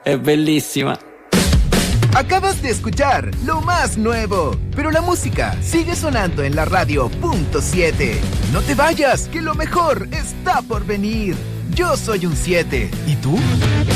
Es bellísima. Acabas de escuchar lo más nuevo, pero la música sigue sonando en la radio .7. No te vayas, que lo mejor está por venir. Yo soy un 7. ¿Y tú?